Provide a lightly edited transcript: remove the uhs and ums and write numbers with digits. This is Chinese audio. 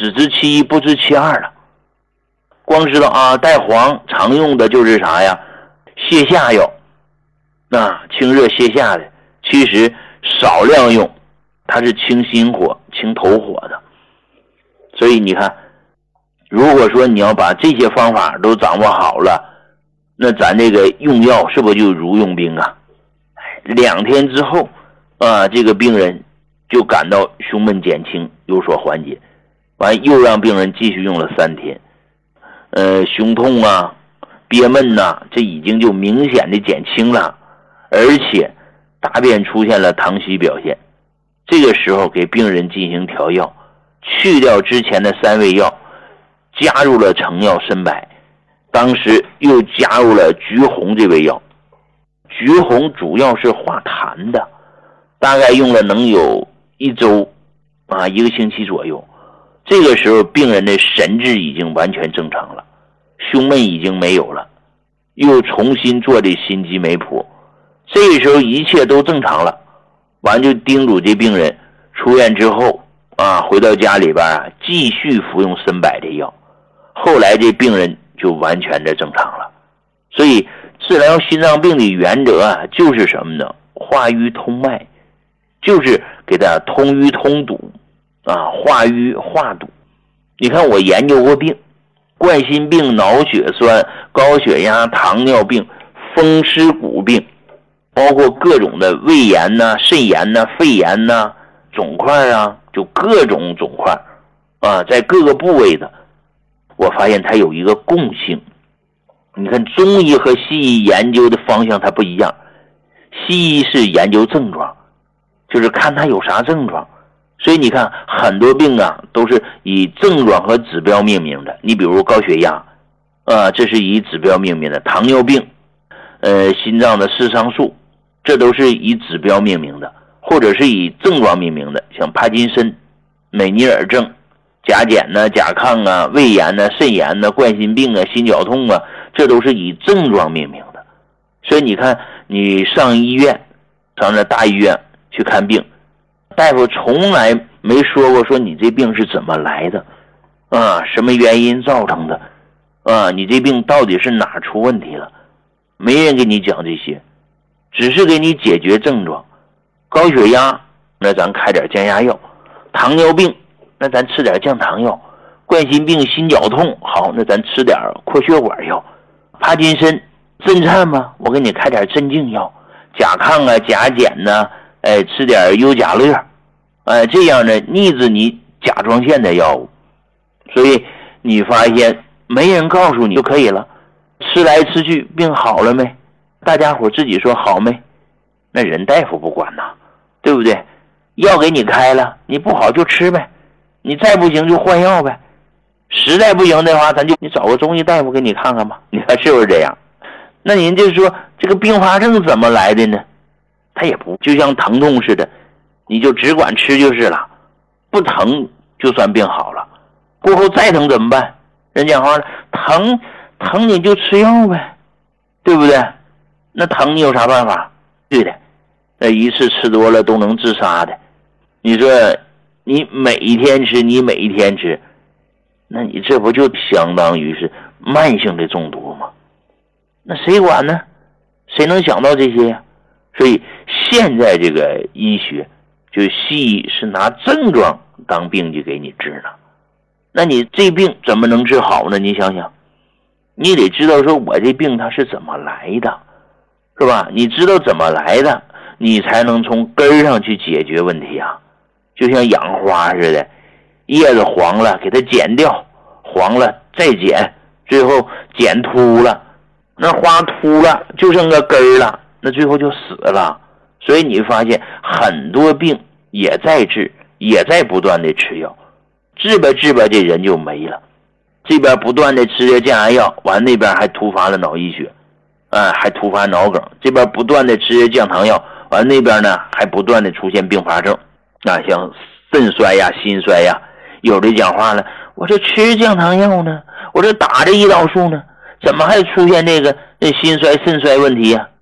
只知其一不知其二了。光知道啊，带黄常用的就是啥呀？泻下药，清热泻下的，其实少量用，它是清心火、清头火的。所以你看，如果说你要把这些方法都掌握好了，那咱这个用药是不是就如用兵啊？2天之后这个病人就感到胸闷减轻，有所缓解，完又让病人继续用了3天，胸痛憋闷这已经就明显的减轻了，而且大便出现了溏稀表现。这个时候给病人进行调药，去掉之前的3味药，加入了成药参柏，当时又加入了橘红这味药。橘红主要是化痰的，大概用了能有1周1个星期左右。这个时候病人的神志已经完全正常了，胸闷已经没有了，又重新做的心肌酶谱，这个时候一切都正常了。完就叮嘱这病人出院之后回到家里边继续服用参柏的药。后来这病人就完全的正常了。所以治疗心脏病的原则就是什么呢？化瘀通脉，就是给它通瘀通堵化瘀化堵。你看我研究过病，冠心病、脑血栓、高血压、糖尿病、风湿骨病，包括各种的胃炎肾炎肺炎肿块就各种肿块在各个部位的，我发现它有一个共性。你看中医和西医研究的方向它不一样，西医是研究症状，就是看它有啥症状。所以你看很多病都是以症状和指标命名的。你比如高血压这是以指标命名的，糖尿病心脏的视桑素，这都是以指标命名的，或者是以症状命名的，像帕金森、美尼尔症、甲减甲亢胃炎肾炎冠心病心绞痛这都是以症状命名的。所以你看你上医院，上那大医院去看病，大夫从来没说过说你这病是怎么来的什么原因造成的你这病到底是哪出问题了，没人给你讲这些，只是给你解决症状。高血压那咱开点降压药，糖尿病那咱吃点降糖药，冠心病心绞痛好，那咱吃点扩血管药，帕金森震颤嘛，我给你开点镇静药，甲亢甲减吃点优甲乐这样呢抑制你甲状腺的药物。所以你发现没人告诉你就可以了，吃来吃去病好了没？大家伙自己说好没？那人大夫不管对不对？药给你开了，你不好就吃呗，你再不行就换药呗，实在不行的话你找个中医大夫给你看看吧，你看是不是这样？那您就说这个并发症怎么来的呢？它也不就像疼痛似的，你就只管吃就是了，不疼就算病好了，过后再疼怎么办？人讲话了，疼你就吃药呗，对不对？那疼你有啥办法？对的，那一次吃多了都能自杀的。你说你每一天吃，那你这不就相当于是慢性的中毒吗？那谁管呢？谁能想到这些呀？所以现在这个医学就西医是拿症状当病去给你治呢。那你这病怎么能治好呢？你想想，你得知道说我这病它是怎么来的，是吧？你知道怎么来的，你才能从根上去解决问题就像养花似的，叶子黄了给它剪掉，黄了再剪，最后剪秃了，那花秃了就剩个根了，那最后就死了。所以你发现很多病也在治，也在不断的吃药，治吧这人就没了。这边不断的吃着降压药，完那边还突发了脑溢血还突发脑梗，这边不断的吃着降糖药，完那边呢还不断的出现并发症像肾衰心衰有的讲话了，我这吃降糖药呢，我这打着胰岛素呢，怎么还出现这个心衰肾衰问题